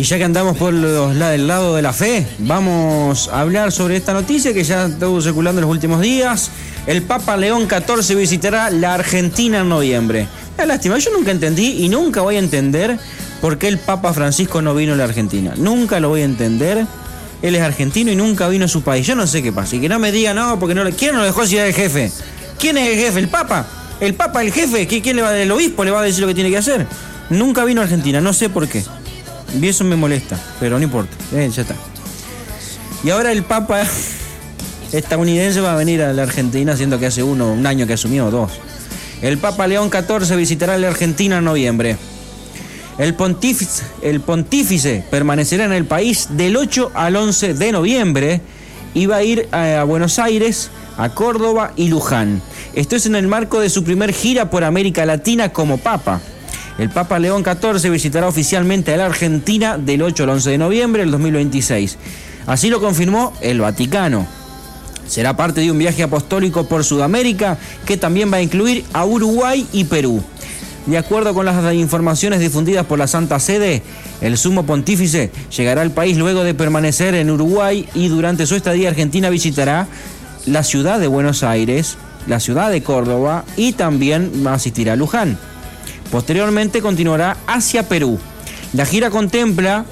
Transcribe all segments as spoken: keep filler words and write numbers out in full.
Y ya que andamos por los, la, del lado de la fe, vamos a hablar sobre esta noticia que ya estuvo circulando en los últimos días. El Papa León catorce visitará la Argentina en noviembre. Es lástima, yo nunca entendí y nunca voy a entender por qué el Papa Francisco no vino a la Argentina. Nunca lo voy a entender. Él es argentino y nunca vino a su país. Yo no sé qué pasa. Y que no me diga, no, porque no le... ¿Quién no lo dejó decir el jefe? ¿Quién es el jefe? ¿El Papa? ¿El Papa, el jefe? ¿Quién le va, el obispo le va a decir lo que tiene que hacer? Nunca vino a Argentina, no sé por qué. Y eso me molesta, pero no importa. Eh, ya está. Y ahora el Papa estadounidense va a venir a la Argentina, siendo que hace uno, un año que asumió, dos. El Papa León catorce visitará la Argentina en noviembre. El pontífice, el pontífice permanecerá en el país del ocho al once de noviembre y va a ir a, a Buenos Aires, a Córdoba y Luján. Esto es en el marco de su primer gira por América Latina como Papa. El Papa León catorce visitará oficialmente a la Argentina del ocho al once de noviembre del dos mil veintiséis. Así lo confirmó el Vaticano. Será parte de un viaje apostólico por Sudamérica que también va a incluir a Uruguay y Perú. De acuerdo con las informaciones difundidas por la Santa Sede, el sumo pontífice llegará al país luego de permanecer en Uruguay y durante su estadía argentina visitará la ciudad de Buenos Aires, la ciudad de Córdoba y también asistirá a Luján. Posteriormente continuará hacia Perú. La gira contempla...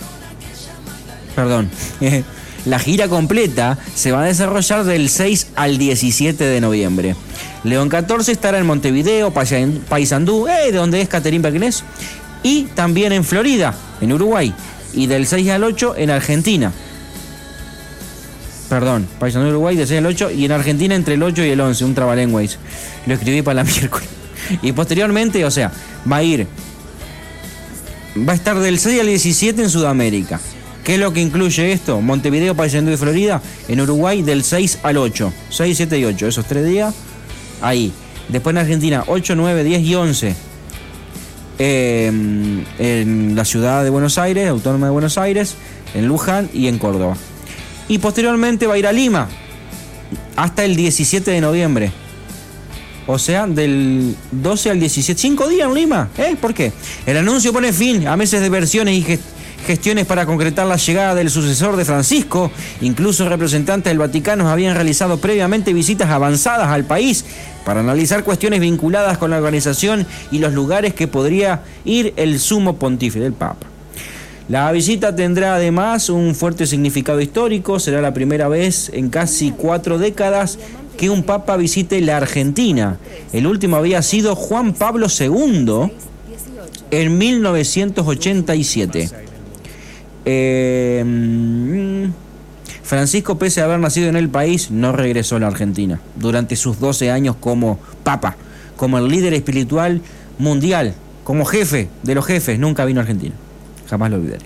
Perdón. La gira completa se va a desarrollar del seis al diecisiete de noviembre. León catorce estará en Montevideo, Paysandú, eh, de donde es Caterín Perquinés, y también en Florida, en Uruguay, y del seis al ocho en Argentina. Perdón, Paysandú, Uruguay, del seis al ocho, y en Argentina entre el ocho y el once, un trabalenguas. Lo escribí para la miércoles. Y posteriormente, o sea, va a ir, va a estar del seis al diecisiete en Sudamérica. ¿Qué es lo que incluye esto? Montevideo, Paysandú y Florida. En Uruguay del seis al ocho. seis, siete y ocho, esos tres días, ahí. Después en Argentina, ocho, nueve, diez y once. Eh, en la ciudad de Buenos Aires, Autónoma de Buenos Aires, en Luján y en Córdoba. Y posteriormente va a ir a Lima, hasta el diecisiete de noviembre. O sea, del doce al diecisiete. Cinco días en Lima. ¿Eh? ¿Por qué? El anuncio pone fin a meses de versiones y gest- gestiones para concretar la llegada del sucesor de Francisco. Incluso representantes del Vaticano habían realizado previamente visitas avanzadas al país para analizar cuestiones vinculadas con la organización y los lugares que podría ir el sumo pontífice del Papa. La visita tendrá además un fuerte significado histórico. Será la primera vez en casi cuatro décadas que un papa visite la Argentina. El último había sido Juan Pablo segundo en mil novecientos ochenta y siete. Eh, Francisco, pese a haber nacido en el país, no regresó a la Argentina durante sus doce años como papa, como el líder espiritual mundial, como jefe de los jefes. Nunca vino a Argentina, jamás lo olvidaré.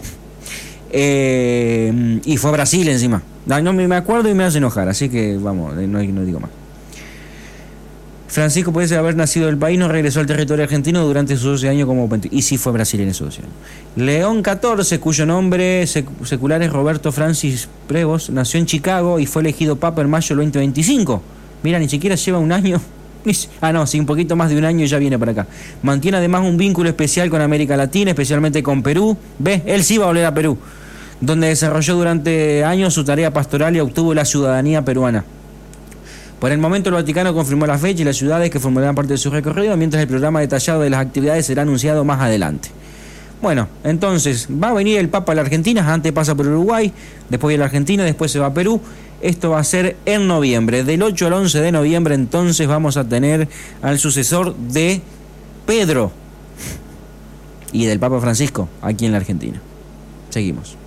Eh, y fue a Brasil encima. No me acuerdo y me hace enojar, así que vamos, no, no digo más. Francisco, puede haber nacido en el país, no regresó al territorio argentino durante sus doce años como pontífice. Y sí fue a Brasil en esos doce años. León catorce, cuyo nombre secular es Roberto Francis Prevost, nació en Chicago y fue elegido papa en mayo del veinte veinticinco. Mira, ni siquiera lleva un año. Ah, no, sí, un poquito más de un año y ya viene para acá. Mantiene además un vínculo especial con América Latina, especialmente con Perú. ¿Ves? Él sí va a volver a Perú, donde desarrolló durante años su tarea pastoral y obtuvo la ciudadanía peruana. Por el momento el Vaticano confirmó la fecha y las ciudades que formarán parte de su recorrido, mientras el programa detallado de las actividades será anunciado más adelante. Bueno, entonces va a venir el Papa a la Argentina, antes pasa por Uruguay, después viene a la Argentina, después se va a Perú. Esto va a ser en noviembre, del ocho al once de noviembre. Entonces vamos a tener al sucesor de Pedro y del Papa Francisco aquí en la Argentina. Seguimos.